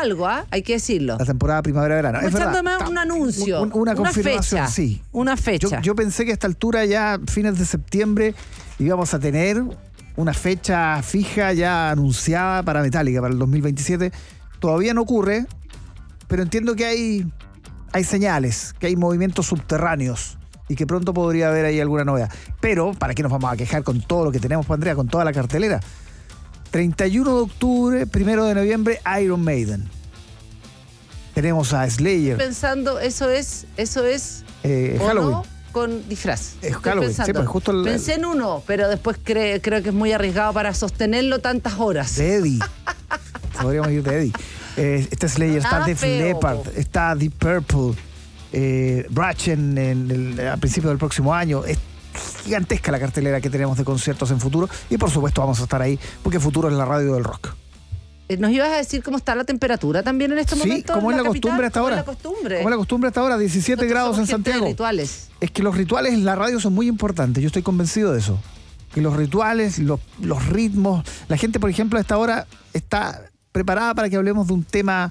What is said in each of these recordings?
algo, hay que decirlo. La temporada primavera-verano. Es verdad. Un anuncio. Una confirmación, fecha, sí. Una fecha. Yo pensé que a esta altura, ya fines de septiembre, íbamos a tener una fecha fija ya anunciada para Metallica, para el 2027. Todavía no ocurre, pero entiendo que hay señales, que hay movimientos subterráneos y que pronto podría haber ahí alguna novedad. Pero, ¿para qué nos vamos a quejar con todo lo que tenemos, Andrea, con toda la cartelera? 31 de octubre, 1 de noviembre, Iron Maiden. Tenemos a Slayer. Pensando, eso es Halloween. ¿no? Con disfraz. Es Halloween, sí, pues justo Pensé en uno, pero después creo que es muy arriesgado para sostenerlo tantas horas. De Eddie. Podríamos ir de Eddie. Está Slayer, está Def Leppard, está Deep Purple, Brachen a principios del próximo año. Es gigantesca la cartelera que tenemos de conciertos en futuro y por supuesto vamos a estar ahí porque Futuro es la radio del rock. ¿Nos ibas a decir cómo está la temperatura también en este momento? Sí, como es la capital? costumbre hasta ahora. Como es la costumbre hasta ahora, 17 grados en Santiago. Rituales. Es que los rituales en la radio son muy importantes, yo estoy convencido de eso. Que los rituales, los ritmos, la gente, por ejemplo, a esta hora está preparada para que hablemos de un tema...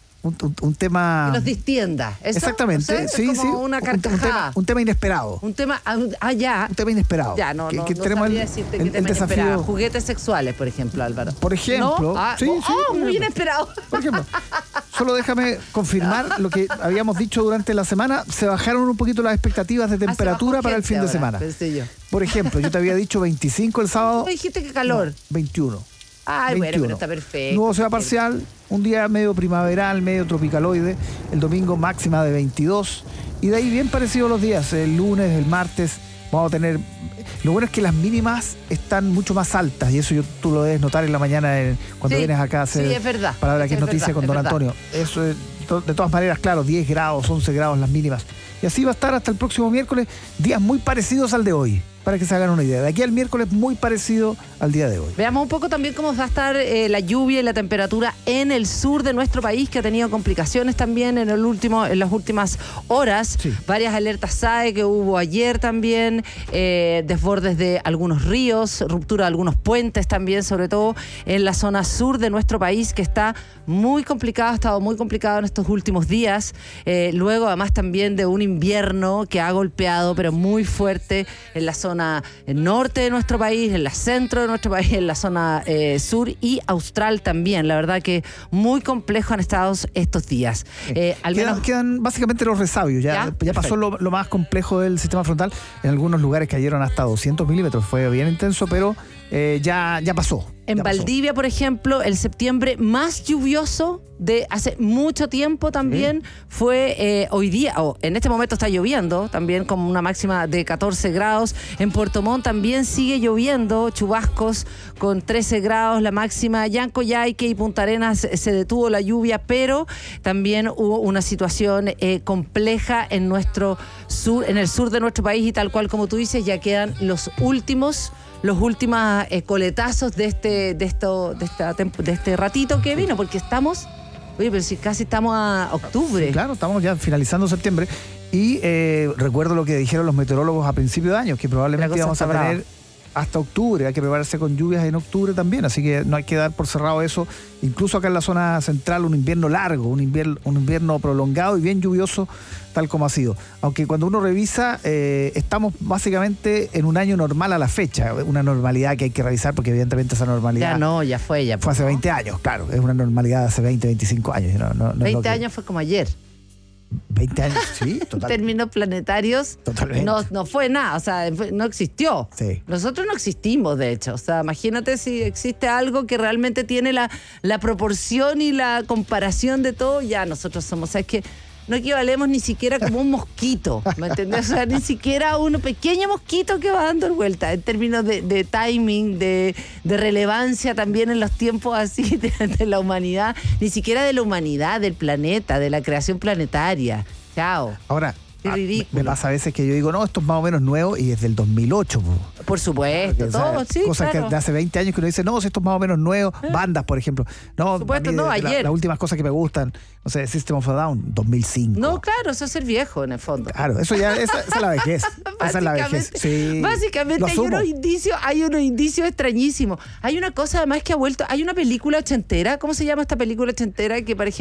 Un tema... Que nos distienda. ¿Eso? Exactamente, No sé, sí, como una carcajada. Un tema inesperado. Un tema... ya. Un tema inesperado. Ya, no tenemos sabría decirte qué tema inesperado. Juguetes sexuales, por ejemplo, Álvaro. Por ejemplo. ¿No? Sí, muy inesperado. Por ejemplo, solo déjame confirmar lo que habíamos dicho durante la semana. Se bajaron un poquito las expectativas de temperatura para el fin de semana. Pensé yo. Por ejemplo, yo te había dicho 25 el sábado. Me dijiste que calor. No, 21. Ay, 21. bueno, pero está perfecto. Nubosidad parcial, un día medio primaveral, medio tropicaloide. El domingo máxima de 22. Y de ahí bien parecidos los días. El lunes, el martes, vamos a tener... Lo bueno es que las mínimas están mucho más altas. Y eso tú lo debes notar en la mañana cuando vienes acá a hacer... Sí, es verdad. Palabra que es noticia verdad, con don Antonio. Eso es, de todas maneras, claro, 10 grados, 11 grados las mínimas. Y así va a estar hasta el próximo miércoles. Días muy parecidos al de hoy. Para que se hagan una idea. De aquí al miércoles muy parecido al día de hoy. Veamos un poco también cómo va a estar la lluvia y la temperatura en el sur de nuestro país, que ha tenido complicaciones también en las últimas horas. Sí. Varias alertas SAE que hubo ayer también, desbordes de algunos ríos, ruptura de algunos puentes también, sobre todo en la zona sur de nuestro país, que está muy complicado, ha estado muy complicado en estos últimos días. Luego, además, también de un invierno que ha golpeado, pero muy fuerte, en la zona norte de nuestro país, en la centro de nuestro país, en la zona sur y austral también. La verdad que muy complejo han estado estos días. Quedan básicamente los resabios. Ya pasó lo más complejo del sistema frontal. En algunos lugares cayeron hasta 200 milímetros. Fue bien intenso, pero ya pasó. En Valdivia, por ejemplo, el septiembre más lluvioso de hace mucho tiempo también fue hoy día, en este momento está lloviendo, también con una máxima de 14 grados. En Puerto Montt también sigue lloviendo, chubascos con 13 grados la máxima. Ya en Coyhaique y Punta Arenas se detuvo la lluvia, pero también hubo una situación compleja en nuestro sur, en el sur de nuestro país, y tal cual como tú dices, ya quedan los últimos coletazos de este ratito que vino, porque estamos, pero si casi estamos a octubre. Sí, claro, estamos ya finalizando septiembre. Y recuerdo lo que dijeron los meteorólogos a principio de año, que probablemente íbamos a tener hasta octubre. Hay que prepararse con lluvias en octubre también, así que no hay que dar por cerrado eso. Incluso acá en la zona central, un invierno largo, un invierno prolongado y bien lluvioso, tal como ha sido. Aunque cuando uno revisa, estamos básicamente en un año normal a la fecha, una normalidad que hay que revisar, porque evidentemente esa normalidad... Ya fue hace 20 años, claro, es una normalidad de hace 20, 25 años. No 20 años fue como ayer. 20 años, sí, total. En términos planetarios, totalmente. No fue nada, o sea, no existió. Sí. Nosotros no existimos, de hecho. O sea, imagínate si existe algo que realmente tiene la proporción y la comparación de todo, ya nosotros somos, o sea, es que no equivalemos ni siquiera como un mosquito, ¿me entendés? O sea, ni siquiera un pequeño mosquito que va dando vuelta en términos de timing, de relevancia también en los tiempos así de la humanidad, ni siquiera de la humanidad, del planeta, de la creación planetaria. Chao. Ahora, qué ridículo. Me pasa a veces que yo digo, no, esto es más o menos nuevo y es del 2008. Por supuesto, todo, sí, cosas claro. que de hace 20 años que uno dice, no, si esto es más o menos nuevo. Bandas, por ejemplo. No, por supuesto, no, ayer. Las últimas cosas que me gustan, no sé, System of a Down, 2005. No, claro, eso es ser viejo en el fondo. Claro, eso ya, esa es la vejez. Esa es la vejez. Sí, básicamente hay unos indicios extrañísimos. Hay una cosa además que ha vuelto, hay una película ochentera, ¿cómo se llama esta película ochentera que, por ejemplo,